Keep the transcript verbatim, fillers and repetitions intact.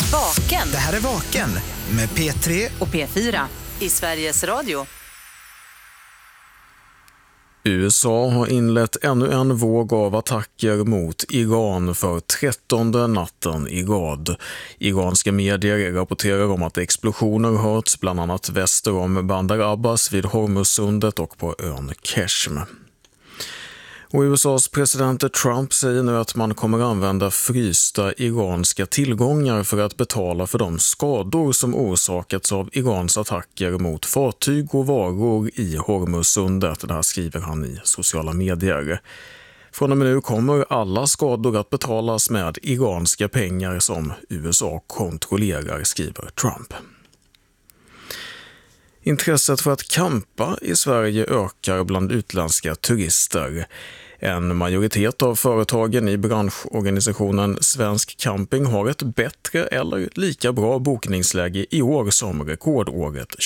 Vaken. Det här är Vaken med P tre och P fyra i Sveriges Radio. U S A har inlett ännu en våg av attacker mot Iran för trettonde natten i rad. Iranska medier rapporterar om att explosioner hörts bland annat väster om Bandar Abbas vid Hormuzsundet och på ön Keshm. Och U S A:s president Trump säger nu att man kommer använda frysta iranska tillgångar för att betala för de skador som orsakats av Irans attacker mot fartyg och varor i Hormuzsundet. Det här skriver han i sociala medier. Från och med nu kommer alla skador att betalas med iranska pengar som U S A kontrollerar, skriver Trump. Intresset för att campa i Sverige ökar bland utländska turister. En majoritet av företagen i branschorganisationen Svensk Camping har ett bättre eller lika bra bokningsläge i år som rekordåret